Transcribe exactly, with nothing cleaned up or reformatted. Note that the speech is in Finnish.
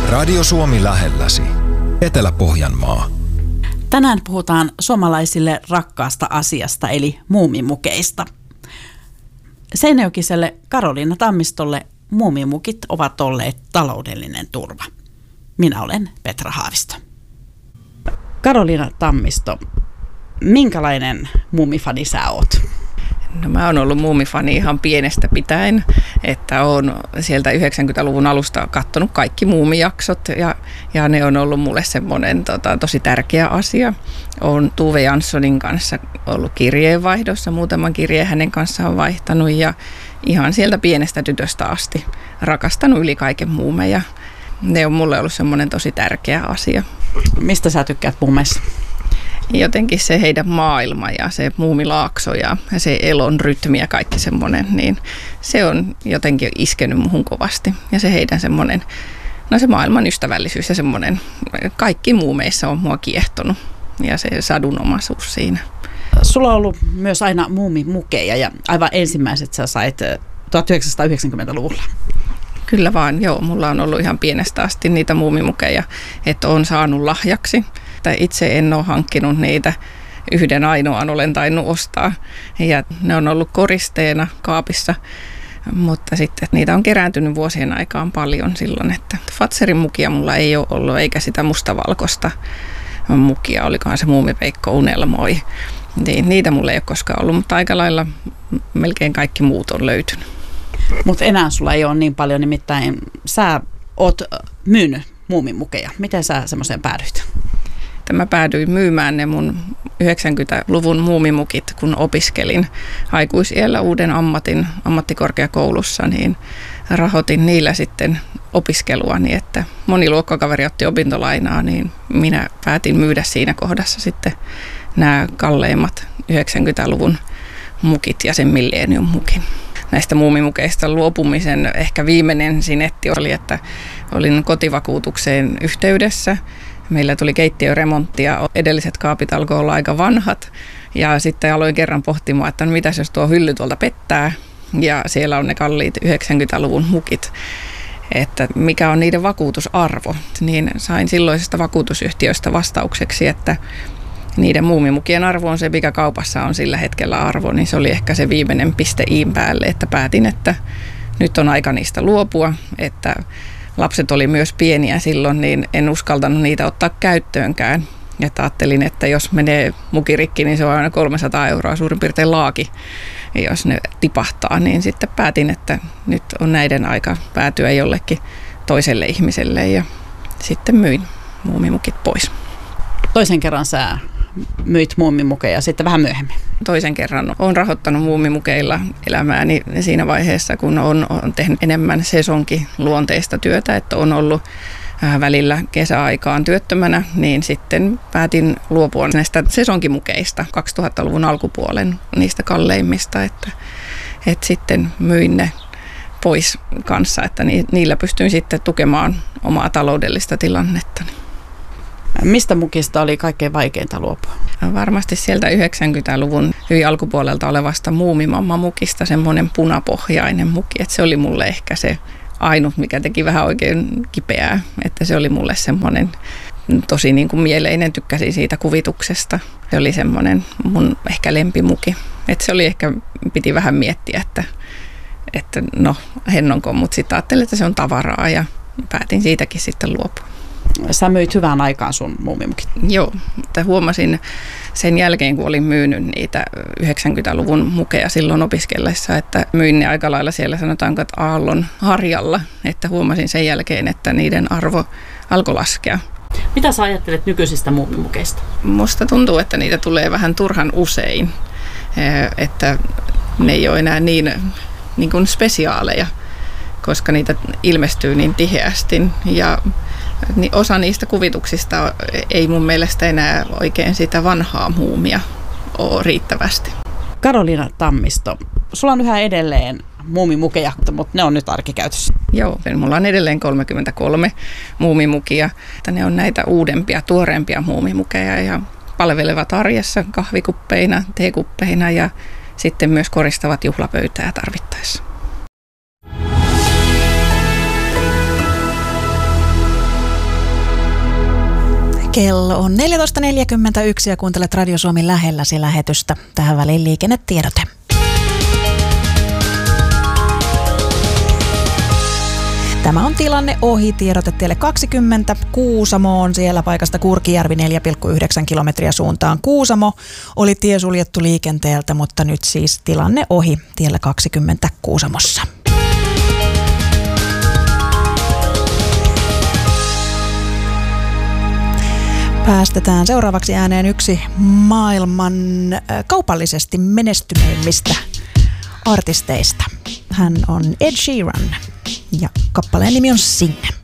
Radio Suomi lähelläsi. Etelä-Pohjanmaa. Tänään puhutaan suomalaisille rakkaasta asiasta eli muumimukeista. Seinäjokiselle Karoliina Tammistolle muumimukit ovat olleet taloudellinen turva. Minä olen Petra Haavisto. Karoliina Tammisto, minkälainen muumifani sä oot? No mä oon ollut muumifani ihan pienestä pitäen, että oon sieltä yhdeksänkymmentäluvun alusta katsonut kaikki muumijaksot ja, ja ne on ollut mulle semmoinen tota, tosi tärkeä asia. Oon Tove Janssonin kanssa ollut kirjeenvaihdossa, muutaman kirjeen hänen kanssaan vaihtanut ja ihan sieltä pienestä tytöstä asti rakastanut yli kaiken muumeja. Ne on mulle ollut semmoinen tosi tärkeä asia. Mistä sä tykkäät muumeissa? Jotenkin se heidän maailma ja se muumilaakso ja se elon rytmi ja kaikki semmoinen, niin se on jotenkin iskenyt muhun kovasti. Ja se heidän semmoinen, no se maailman ystävällisyys ja semmoinen, kaikki muumeissa on mua kiehtonut ja se sadunomaisuus siinä. Sulla on ollut myös aina muumimukeja ja aivan ensimmäiset sä sait tuhatyhdeksänsataayhdeksänkymmentäluvulla. Kyllä vaan, joo. Mulla on ollut ihan pienestä asti niitä muumimukeja, että olen saanut lahjaksi. Itse en ole hankkinut niitä, yhden ainoan olen tainnut ostaa ja ne on ollut koristeena kaapissa, mutta sitten niitä on kerääntynyt vuosien aikaan paljon silloin, että Fatserin mukia mulla ei ole ollut eikä sitä mustavalkoista mukia, olikohan se Muumipeikko unelmoi, niin niitä mulla ei ole koskaan ollut, mutta aika lailla melkein kaikki muut on löytynyt. Mutta enää sulla ei ole niin paljon, nimittäin sä oot myynyt muumimukeja. Miten sä semmoiseen päädyit? Mä päädyin myymään ne mun yhdeksänkymmentäluvun muumimukit, kun opiskelin aikuisiällä uuden ammatin ammattikorkeakoulussa, niin rahoitin niillä sitten opiskeluani, että moni luokkakaveri otti opintolainaa, niin minä päätin myydä siinä kohdassa sitten nämä kalleimmat yhdeksänkymmentäluvun mukit ja sen millennium mukin. Näistä muumimukeista luopumisen ehkä viimeinen sinetti oli, että olin kotivakuutukseen yhteydessä. Meillä tuli keittiöremontti ja edelliset kaapit alkoi olla aika vanhat ja sitten aloin kerran pohtimaan, että no mitäs jos tuo hylly tuolta pettää ja siellä on ne kalliit yhdeksänkymmentäluvun mukit, että mikä on niiden vakuutusarvo. Niin sain silloisesta vakuutusyhtiöstä vastaukseksi, että niiden muumimukien arvo on se, mikä kaupassa on sillä hetkellä arvo, niin se oli ehkä se viimeinen piste iin päälle, että päätin, että nyt on aika niistä luopua, että lapset oli myös pieniä silloin, niin en uskaltanut niitä ottaa käyttöönkään. Että ajattelin, että jos menee mukirikki, niin se on aina kolmesataa euroa suurin piirtein laaki. Ja jos ne tipahtaa, niin sitten päätin, että nyt on näiden aika päätyä jollekin toiselle ihmiselle. Ja sitten myin muumimukit pois. Toisen kerran sä myit muumimukeja sitten vähän myöhemmin. Toisen kerran olen rahoittanut muumimukeilla elämääni siinä vaiheessa, kun olen, olen tehnyt enemmän sesonkiluonteista työtä, että on ollut välillä kesäaikaan työttömänä, niin sitten päätin luopua näistä sesonkimukeista kaksituhattaluvun alkupuolen niistä kalleimmista, että, että sitten myin ne pois kanssa, että niillä pystyin sitten tukemaan omaa taloudellista tilannettani. Mistä mukista oli kaikkein vaikeinta luopua? Varmasti sieltä yhdeksänkymmentäluvun hyvin alkupuolelta olevasta muumimamma-mukista, semmoinen punapohjainen muki, että se oli mulle ehkä se ainut, mikä teki vähän oikein kipeää, että se oli mulle semmoinen tosi niin kuin mieleinen, tykkäsin siitä kuvituksesta. Se oli semmoinen mun ehkä lempimuki, että se oli ehkä, piti vähän miettiä, että, että no hennonko, mutta sitten ajattelin, että se on tavaraa ja päätin siitäkin sitten luopua. Sä myit hyvään aikaan sun muumimukit. Joo, mutta huomasin sen jälkeen, kun olin myynyt niitä yhdeksänkymmentäluvun mukeja silloin opiskellessa, että myin ne aika lailla siellä sanotaanko, että aallon harjalla, että huomasin sen jälkeen, että niiden arvo alkoi laskea. Mitä sä ajattelet nykyisistä muumimukeista? Musta tuntuu, että niitä tulee vähän turhan usein, että ne ei ole enää niin, niin kuin spesiaaleja, koska niitä ilmestyy niin tiheästi ja niin osa niistä kuvituksista ei mun mielestä enää oikein sitä vanhaa muumia ole riittävästi. Karoliina Tammisto, sulla on yhä edelleen muumimukeja, mutta ne on nyt arkikäytössä. Joo, mulla on edelleen kolmekymmentäkolme muumimukia. Ne on näitä uudempia, tuoreempia muumimukeja ja palvelevat arjessa kahvikuppeina, teekuppeina ja sitten myös koristavat juhlapöytää tarvittaessa. Kello on neljätoista neljäkymmentäyksi ja kuuntelet Radio Suomi lähelläsi lähetystä. Tähän väliin liikennetiedote. Tämä on tilanne ohi. Tiedote tielle kaksikymmentä. Kuusamo on siellä paikasta Kurkijärvi neljä pilkku yhdeksän kilometriä suuntaan. Kuusamo oli tie suljettu liikenteeltä, mutta nyt siis tilanne ohi tiellä kaksikymmentä Kuusamossa. Päästetään seuraavaksi ääneen yksi maailman kaupallisesti menestyneimmistä artisteista. Hän on Ed Sheeran ja kappaleen nimi on Sinne.